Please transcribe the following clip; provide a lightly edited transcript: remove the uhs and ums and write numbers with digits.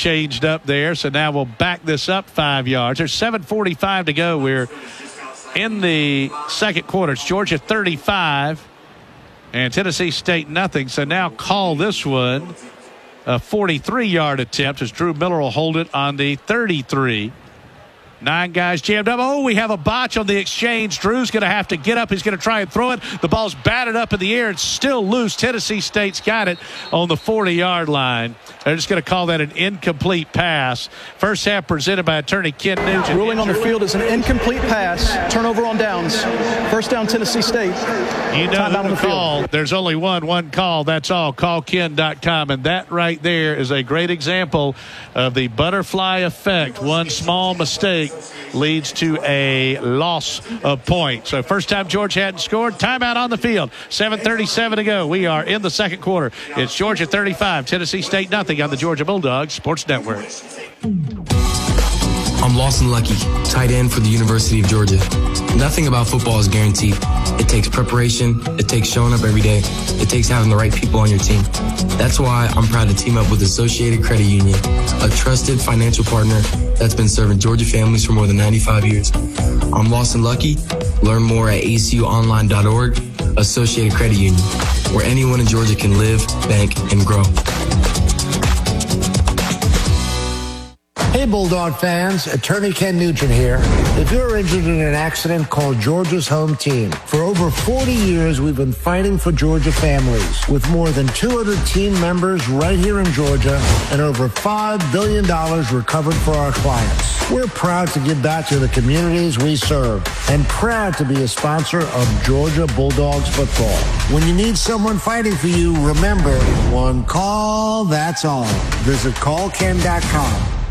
changed up there. So now we'll back this up 5 yards. There's 7:45 to go. We're in the second quarter. It's Georgia 35 and Tennessee State nothing. So now call this one a 43-yard attempt as Drew Miller will hold it on the 33. 9 guys jammed up. Oh, we have a botch on the exchange. Drew's going to have to get up. He's going to try and throw it. The ball's batted up in the air. It's still loose. Tennessee State's got it on the 40-yard line. They're just going to call that an incomplete pass. First half presented by attorney Ken Nugent. Ruling on the field is an incomplete pass. Turnover on downs. First down, Tennessee State. You know who to call. There's only one call. That's all. CallKen.com. And that right there is a great example of the butterfly effect. One small mistake leads to a loss of points. So first time Georgia hadn't scored. Timeout on the field. 7:37 to go. We are in the second quarter. It's Georgia 35, Tennessee State nothing on the Georgia Bulldogs Sports Network. I'm Lawson Lucky, tight end for the University of Georgia. Nothing about football is guaranteed. It takes preparation. It takes showing up every day. It takes having the right people on your team. That's why I'm proud to team up with Associated Credit Union, a trusted financial partner that's been serving Georgia families for more than 95 years. I'm Lawson Lucky. Learn more at acuonline.org. Associated Credit Union, where anyone in Georgia can live, bank, and grow. Hey, Bulldog fans, attorney Ken Nugent here. If you're injured in an accident, call Georgia's home team. For over 40 years, we've been fighting for Georgia families with more than 200 team members right here in Georgia and over $5 billion recovered for our clients. We're proud to give back to the communities we serve and proud to be a sponsor of Georgia Bulldogs football. When you need someone fighting for you, remember, one call, that's all. Visit callken.com.